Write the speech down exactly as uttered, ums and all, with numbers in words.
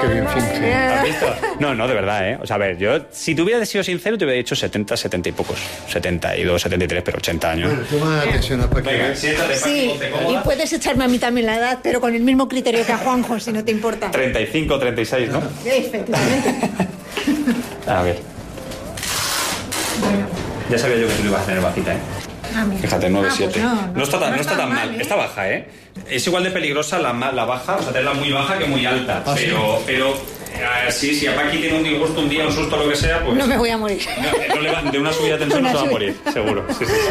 qué bien finge. ¿Has visto? No, no, de verdad, ¿eh? O sea, a ver, yo, si te hubiera sido sincero, te hubiera dicho setenta, setenta y pocos. setenta y dos, setenta y tres, pero ochenta años. Bueno, toma atención a Paqui. Venga, siéntate, Paqui, Sí, ponte y cómoda. puedes echarme a mí también la edad, pero con el mismo criterio que a Juanjo, si no te importa. treinta y cinco, treinta y seis, ¿no? Efectivamente. A ver. Ya sabía yo que tú lo ibas a tener bajita, ¿eh? Ah, mira. Fíjate, nueve Ah, pues siete. no, no, no, está tan, no no está está tan mal, mal, ¿eh? está baja, ¿eh? Es igual de peligrosa la, ma- la baja, o sea, tenerla muy baja que muy alta. ¿Ah, pero, pero eh, sí, si a Paqui tiene un disgusto, un día, un susto, lo que sea, pues... No me voy a morir. No, no le va- de una subida de tensión no Una se va a subida. morir, seguro. Sí, sí, sí.